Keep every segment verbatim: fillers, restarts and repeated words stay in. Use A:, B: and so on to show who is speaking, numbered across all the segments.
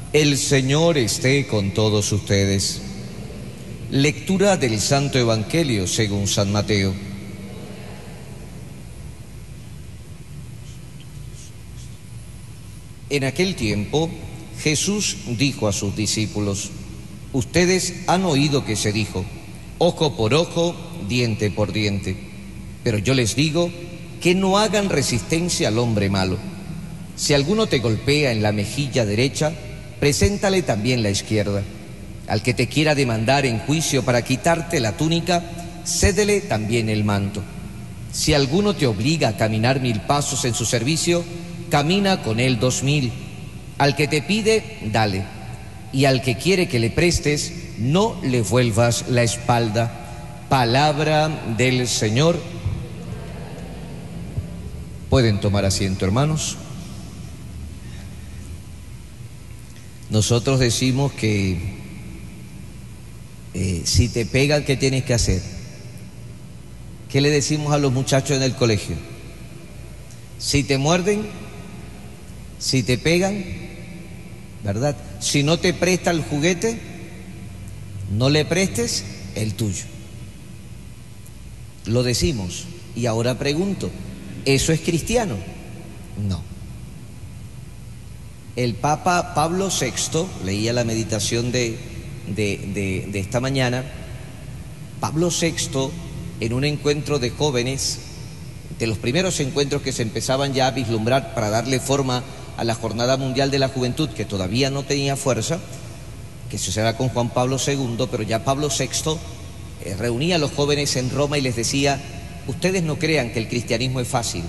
A: El Señor esté con todos ustedes. Lectura del Santo Evangelio según San Mateo. En aquel tiempo, Jesús dijo a sus discípulos: ustedes han oído que se dijo, ojo por ojo, diente por diente. Pero yo les digo que no hagan resistencia al hombre malo. Si alguno te golpea en la mejilla derecha, preséntale también la izquierda. Al que te quiera demandar en juicio para quitarte la túnica, cédele también el manto. Si alguno te obliga a caminar mil pasos en su servicio, camina con él dos mil. Al que te pide, dale. Y al que quiere que le prestes, no le vuelvas la espalda. Palabra del Señor. Pueden tomar asiento, hermanos. Nosotros decimos que eh, si te pegan, ¿qué tienes que hacer? ¿Qué le decimos a los muchachos en el colegio? Si te muerden, si te pegan, ¿verdad? Si no te presta el juguete, no le prestes el tuyo. Lo decimos. Y ahora pregunto, ¿eso es cristiano? No. El Papa Pablo sexto, leía la meditación de, de, de, de esta mañana, Pablo sexto, en un encuentro de jóvenes, de los primeros encuentros que se empezaban ya a vislumbrar para darle forma a la Jornada Mundial de la Juventud, que todavía no tenía fuerza, que se será con Juan Pablo segundo, pero ya Pablo sexto eh, reunía a los jóvenes en Roma y les decía: ustedes no crean que el cristianismo es fácil.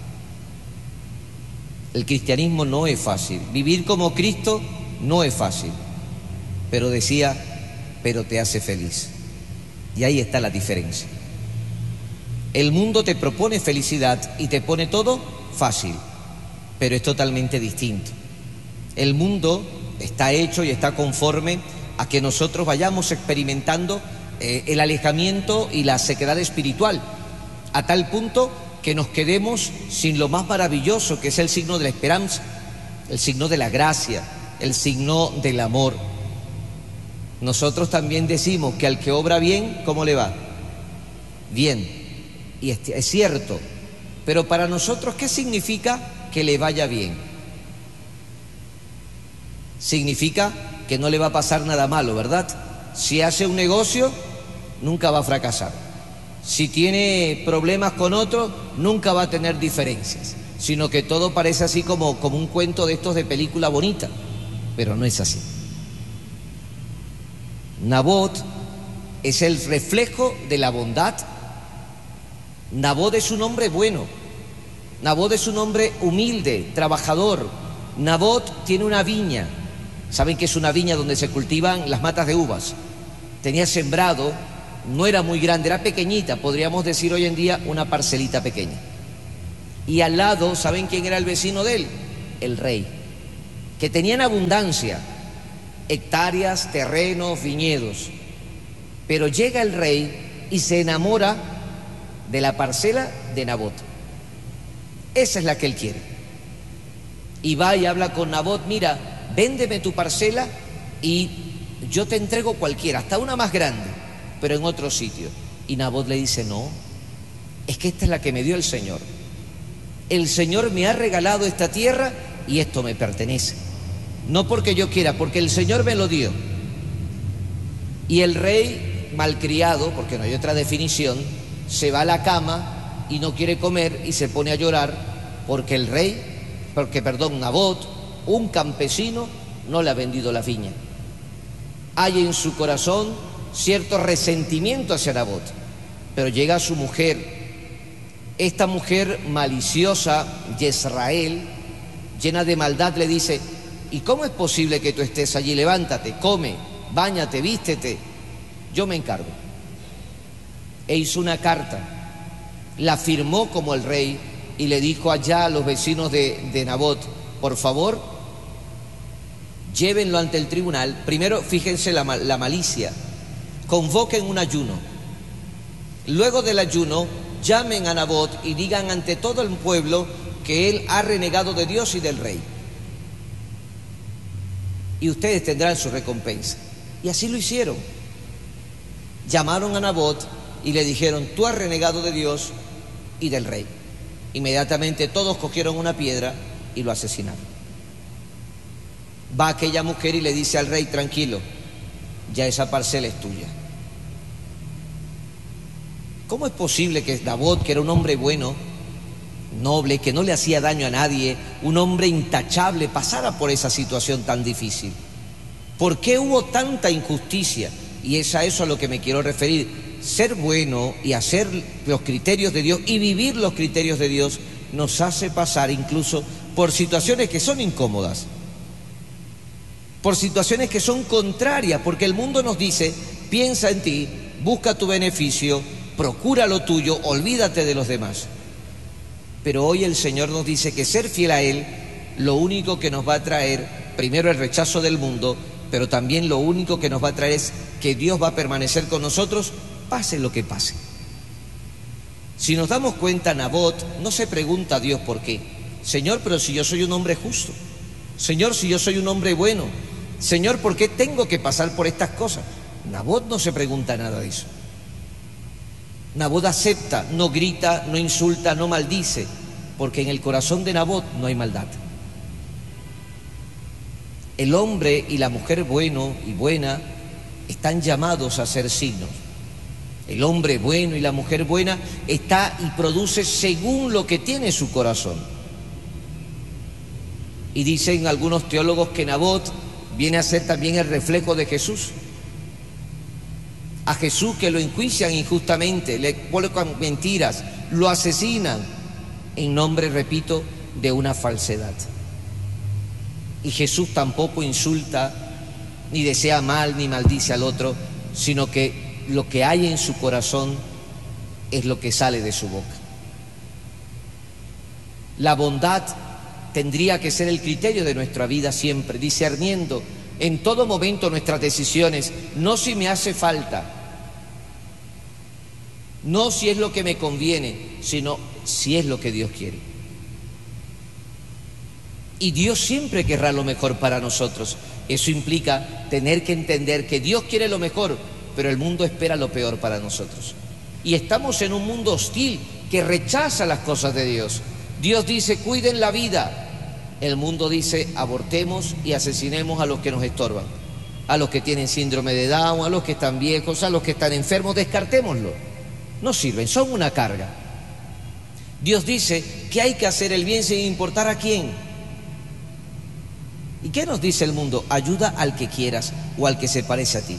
A: El cristianismo no es fácil. Vivir como Cristo no es fácil. Pero decía, pero te hace feliz. Y ahí está la diferencia. El mundo te propone felicidad y te pone todo fácil, pero es totalmente distinto. El mundo está hecho y está conforme a que nosotros vayamos experimentando eh, el alejamiento y la sequedad espiritual, a tal punto que nos quedemos sin lo más maravilloso, que es el signo de la esperanza, el signo de la gracia, el signo del amor. Nosotros también decimos que al que obra bien, ¿cómo le va? Bien. Y es, es cierto. Pero para nosotros, ¿qué significa que le vaya bien? Significa que no le va a pasar nada malo, ¿verdad? Si hace un negocio, nunca va a fracasar. Si tiene problemas con otro, nunca va a tener diferencias, sino que todo parece así como, como un cuento de estos de película bonita, pero no es así. Nabot es el reflejo de la bondad. Nabot es un hombre bueno, Nabot es un hombre humilde, trabajador. Nabot tiene una viña. ¿Saben qué es una viña? Donde se cultivan las matas de uvas. Tenía sembrado. No era muy grande, era pequeñita, podríamos decir hoy en día una parcelita pequeña. Y al lado, ¿saben quién era el vecino de él? El rey, que tenía en abundancia hectáreas, terrenos, viñedos. Pero llega el rey y se enamora de la parcela de Nabot. Esa es la que él quiere. Y va y habla con Nabot: mira, véndeme tu parcela y yo te entrego cualquiera, hasta una más grande, pero en otro sitio. Y Nabot le dice: no, es que esta es la que me dio el Señor. El Señor me ha regalado esta tierra y esto me pertenece. No porque yo quiera, porque el Señor me lo dio. Y el rey, malcriado, porque no hay otra definición, se va a la cama y no quiere comer y se pone a llorar porque el rey, porque perdón, Nabot, un campesino, no le ha vendido la viña. Hay en su corazón cierto resentimiento hacia Nabot, pero llega su mujer, esta mujer maliciosa, Jezrael, llena de maldad, le dice: ¿y cómo es posible que tú estés allí? Levántate, come, báñate, vístete, yo me encargo. E hizo una carta, la firmó como el rey y le dijo allá a los vecinos de, de Nabot: por favor, llévenlo ante el tribunal. Primero, fíjense la, la malicia. Convoquen un ayuno. Luego del ayuno, llamen a Nabot y digan ante todo el pueblo que él ha renegado de Dios y del rey. y ustedes tendrán su recompensa. Y así lo hicieron. Llamaron a Nabot y le dijeron: tú has renegado de Dios y del rey. Inmediatamente todos cogieron una piedra y lo asesinaron. Va aquella mujer y le dice al rey: tranquilo, ya esa parcela es tuya. ¿Cómo es posible que Nabot, que era un hombre bueno, noble, que no le hacía daño a nadie, un hombre intachable, pasara por esa situación tan difícil? ¿Por qué hubo tanta injusticia? Y es a eso a lo que me quiero referir. Ser bueno y hacer los criterios de Dios y vivir los criterios de Dios nos hace pasar incluso por situaciones que son incómodas, por situaciones que son contrarias, porque el mundo nos dice: piensa en ti, busca tu beneficio, procura lo tuyo, olvídate de los demás. Pero hoy el Señor nos dice que ser fiel a Él, lo único que nos va a traer, primero el rechazo del mundo, pero también lo único que nos va a traer es que Dios va a permanecer con nosotros, pase lo que pase. Si nos damos cuenta, Nabot no se pregunta a Dios por qué. Señor, pero si yo soy un hombre justo. Señor, si yo soy un hombre bueno. Señor, ¿por qué tengo que pasar por estas cosas? Nabot no se pregunta nada de eso. Nabot acepta, no grita, no insulta, no maldice, porque en el corazón de Nabot no hay maldad. El hombre y la mujer bueno y buena están llamados a ser signos. El hombre bueno y la mujer buena está y produce según lo que tiene su corazón. Y dicen algunos teólogos que Nabot viene a ser también el reflejo de Jesús. A Jesús, que lo enjuician injustamente, le colocan mentiras, lo asesinan en nombre, repito, de una falsedad. Y Jesús tampoco insulta, ni desea mal, ni maldice al otro, sino que lo que hay en su corazón es lo que sale de su boca. La bondad tendría que ser el criterio de nuestra vida siempre, discerniendo en todo momento nuestras decisiones, no si me hace falta, no si es lo que me conviene, sino si es lo que Dios quiere. Y Dios siempre querrá lo mejor para nosotros. Eso implica tener que entender que Dios quiere lo mejor, pero el mundo espera lo peor para nosotros. Y estamos en un mundo hostil que rechaza las cosas de Dios. Dios dice: cuiden la vida. El mundo dice: abortemos y asesinemos a los que nos estorban, a los que tienen síndrome de Down, a los que están viejos, a los que están enfermos, descartémoslo. No sirven, son una carga. Dios dice que hay que hacer el bien sin importar a quién. ¿Y qué nos dice el mundo? Ayuda al que quieras o al que se parece a ti.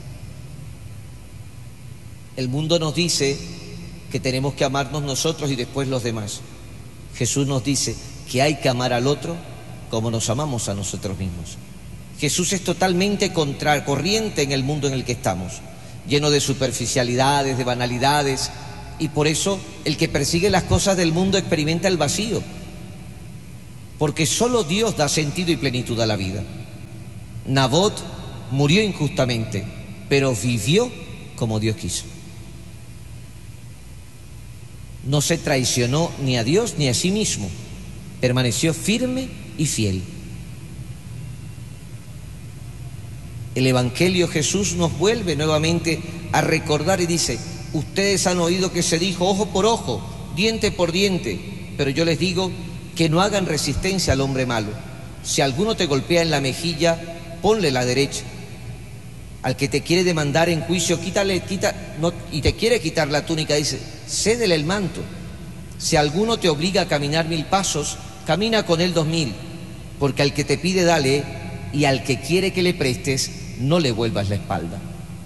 A: El mundo nos dice que tenemos que amarnos nosotros y después los demás. Jesús nos dice que hay que amar al otro como nos amamos a nosotros mismos. Jesús es totalmente contracorriente en el mundo en el que estamos, lleno de superficialidades, de banalidades, y por eso el que persigue las cosas del mundo experimenta el vacío, porque solo Dios da sentido y plenitud a la vida. Nabot murió injustamente, pero vivió como Dios quiso. No se traicionó ni a Dios ni a sí mismo, permaneció firme y fiel. El Evangelio Jesús nos vuelve nuevamente a recordar y dice: ustedes han oído que se dijo ojo por ojo, diente por diente, pero yo les digo que no hagan resistencia al hombre malo. Si alguno te golpea en la mejilla, ponle la derecha. Al que te quiere demandar en juicio, quítale, quita, no, y te quiere quitar la túnica, dice, cédele el manto. Si alguno te obliga a caminar mil pasos, camina con él dos mil, porque al que te pide dale, y al que quiere que le prestes, no le vuelvas la espalda.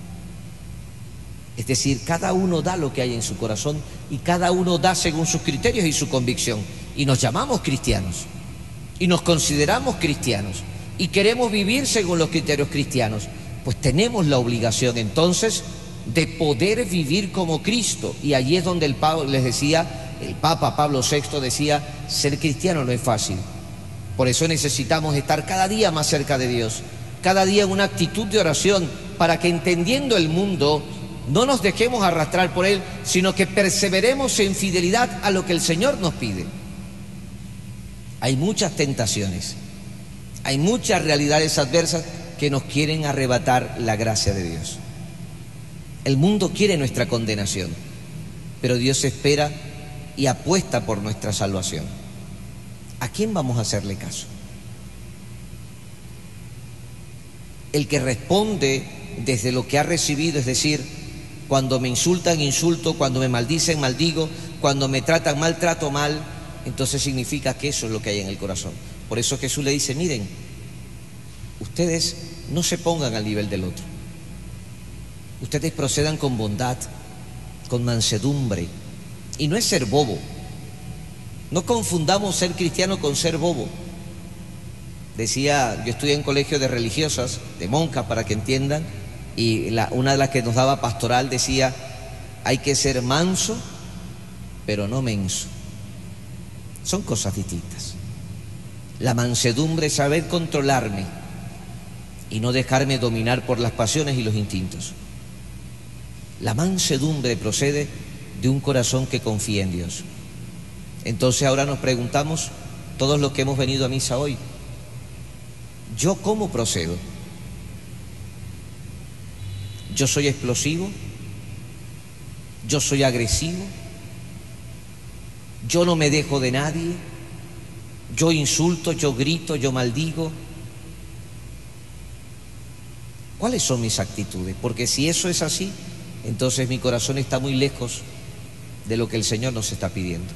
A: Es decir, cada uno da lo que hay en su corazón y cada uno da según sus criterios y su convicción. Y nos llamamos cristianos y nos consideramos cristianos y queremos vivir según los criterios cristianos. Pues tenemos la obligación entonces de poder vivir como Cristo. Y allí es donde el Papa les decía, el Papa Pablo sexto decía, ser cristiano no es fácil. Por eso necesitamos estar cada día más cerca de Dios, cada día en una actitud de oración, para que entendiendo el mundo no nos dejemos arrastrar por él, sino que perseveremos en fidelidad a lo que el Señor nos pide. Hay muchas tentaciones Hay muchas realidades adversas que nos quieren arrebatar la gracia de Dios. El mundo quiere nuestra condenación, pero Dios espera y apuesta por nuestra salvación. ¿A quién vamos a hacerle caso? El que responde desde lo que ha recibido, es decir, cuando me insultan, insulto, cuando me maldicen, maldigo, cuando me tratan mal, trato mal, entonces significa que eso es lo que hay en el corazón. Por eso Jesús le dice, miren, ustedes no se pongan al nivel del otro. Ustedes procedan con bondad, con mansedumbre. Y no es ser bobo. No confundamos ser cristiano con ser bobo. Decía, yo estudié en colegio de religiosas, de monjas para que entiendan, y la, una de las que nos daba pastoral decía, hay que ser manso, pero no menso. Son cosas distintas. La mansedumbre es saber controlarme y no dejarme dominar por las pasiones y los instintos. La mansedumbre procede de un corazón que confía en Dios. Entonces ahora nos preguntamos, todos los que hemos venido a misa hoy, ¿yo cómo procedo? ¿Yo soy explosivo? ¿Yo soy agresivo? ¿Yo no me dejo de nadie? ¿Yo insulto, yo grito, yo maldigo? ¿Cuáles son mis actitudes? Porque si eso es así, entonces mi corazón está muy lejos de lo que el Señor nos está pidiendo.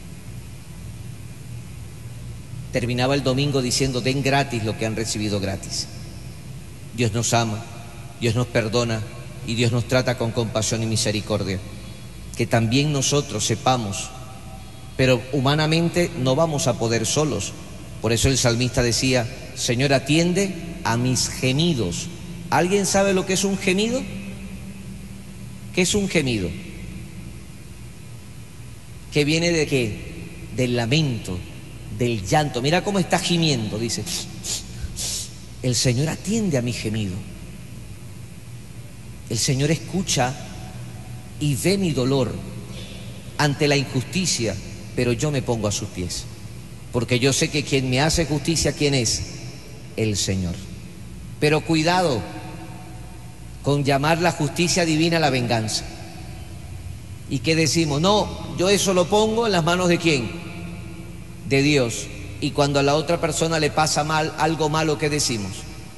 A: Terminaba el domingo diciendo, den gratis lo que han recibido gratis. Dios nos ama, Dios nos perdona y Dios nos trata con compasión y misericordia. Que también nosotros sepamos, pero humanamente no vamos a poder solos. Por eso el salmista decía, Señor, atiende a mis gemidos. ¿Alguien sabe lo que es un gemido? ¿Qué es un gemido? ¿Que viene de qué? Del lamento, del llanto. Mira cómo está gimiendo, dice. El Señor atiende a mi gemido. El Señor escucha y ve mi dolor ante la injusticia, pero yo me pongo a sus pies. Porque yo sé que quien me hace justicia, ¿quién es? El Señor. Pero cuidado con llamar la justicia divina la venganza. ¿Y qué decimos? No, yo eso lo pongo en las manos de ¿quién? De Dios. Y cuando a la otra persona le pasa mal, algo malo, ¿qué decimos?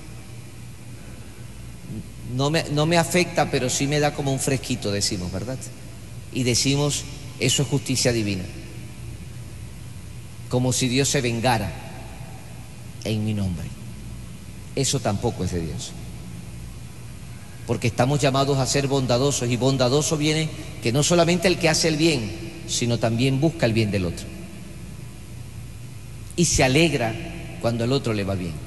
A: No me, no me afecta, pero sí me da como un fresquito, decimos, ¿verdad? Y decimos, eso es justicia divina. Como si Dios se vengara en mi nombre. Eso tampoco es de Dios. Porque estamos llamados a ser bondadosos, y bondadoso viene que no solamente el que hace el bien, sino también busca el bien del otro. Y se alegra cuando al otro le va bien.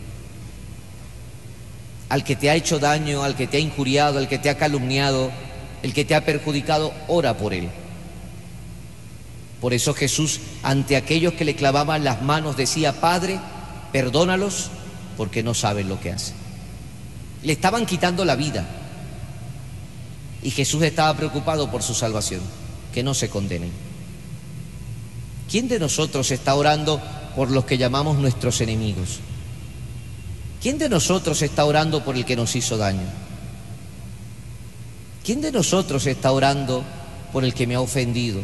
A: Al que te ha hecho daño, al que te ha injuriado, al que te ha calumniado, el que te ha perjudicado, ora por él. Por eso Jesús, ante aquellos que le clavaban las manos, decía, Padre, perdónalos porque no saben lo que hacen. Le estaban quitando la vida. Y Jesús estaba preocupado por su salvación, que no se condenen. ¿Quién de nosotros está orando por los que llamamos nuestros enemigos? ¿Quién de nosotros está orando por el que nos hizo daño? ¿Quién de nosotros está orando por el que me ha ofendido?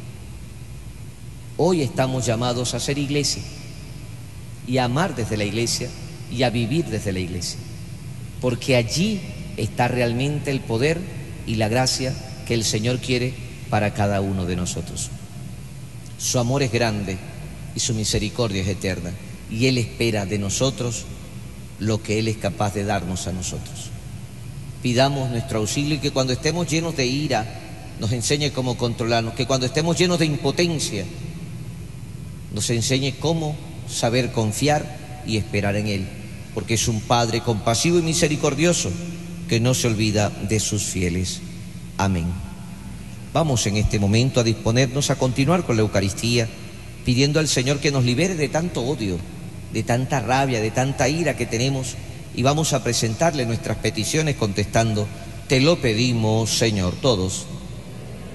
A: Hoy estamos llamados a ser iglesia y a amar desde la iglesia y a vivir desde la iglesia, porque allí está realmente el poder y la gracia que el Señor quiere para cada uno de nosotros. Su amor es grande y su misericordia es eterna, y Él espera de nosotros lo que Él es capaz de darnos a nosotros. Pidamos nuestro auxilio, y que cuando estemos llenos de ira nos enseñe cómo controlarnos, que cuando estemos llenos de impotencia nos enseñe cómo saber confiar y esperar en Él, porque es un Padre compasivo y misericordioso que no se olvida de sus fieles. Amén. Vamos en este momento a disponernos a continuar con la Eucaristía, pidiendo al Señor que nos libere de tanto odio, de tanta rabia, de tanta ira que tenemos, y vamos a presentarle nuestras peticiones contestando, te lo pedimos, Señor. Todos.